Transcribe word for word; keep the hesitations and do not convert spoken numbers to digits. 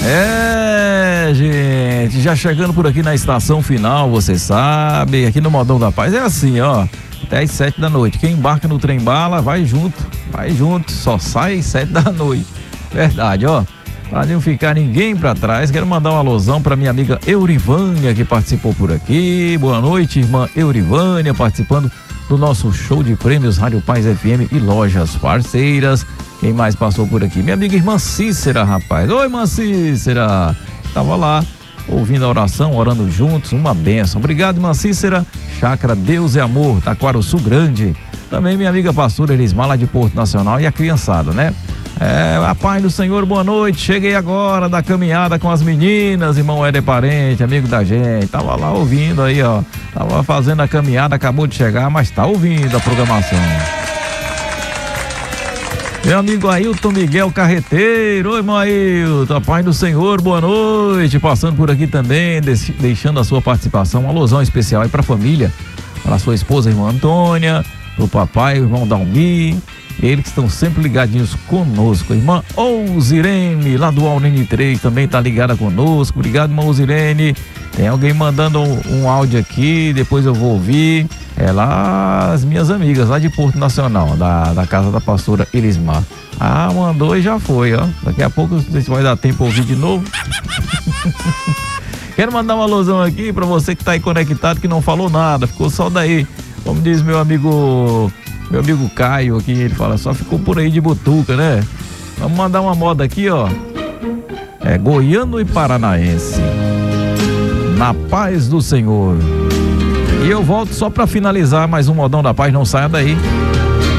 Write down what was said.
É, gente, já chegando por aqui na estação final, você sabe, aqui no Modão da Paz é assim, ó, até às sete da noite. Quem embarca no trem bala, vai junto, vai junto, só sai às sete da noite. Verdade, ó. Pra não ficar ninguém pra trás, quero mandar um alusão pra minha amiga Eurivânia, que participou por aqui. Boa noite, irmã Eurivânia, participando do nosso show de prêmios Rádio Paz F M e lojas parceiras. Quem mais passou por aqui? Minha amiga irmã Cícera, rapaz. Oi, irmã Cícera. Tava lá, ouvindo a oração, orando juntos, uma bênção. Obrigado, irmã Cícera. Chácara Deus é Amor, Taquaruçu Grande. Também minha amiga pastora Elismar, lá de Porto Nacional, e a criançada, né? É, a paz do Senhor, boa noite. Cheguei agora da caminhada com as meninas, irmão Éder Parente, amigo da gente. Tava lá ouvindo aí, ó. Tava fazendo a caminhada, acabou de chegar, mas tá ouvindo a programação. Meu amigo Ailton Miguel Carreteiro. Oi, irmão Ailton, a paz do Senhor, boa noite. Passando por aqui também, deixando a sua participação, uma alusão especial aí pra família, para sua esposa, irmã Antônia, pro papai, o irmão Dalmi. Eles que estão sempre ligadinhos conosco. A irmã Ousirene, lá do Alnene três, também tá ligada conosco. Obrigado, irmã Ousirene. Tem alguém mandando um, um áudio aqui, depois eu vou ouvir. É lá as minhas amigas, lá de Porto Nacional, da, da casa da pastora Elismar. Ah, mandou e já foi, ó. Daqui a pouco, não sei se vai dar tempo pra ouvir de novo. Quero mandar uma alusão aqui pra você que tá aí conectado, que não falou nada, ficou só daí. Como diz meu amigo... Meu amigo Caio aqui, ele fala, só ficou por aí de butuca, né? Vamos mandar uma moda aqui, ó. É goiano e paranaense. Na paz do Senhor. E eu volto só pra finalizar mais um Modão da Paz, não saia daí.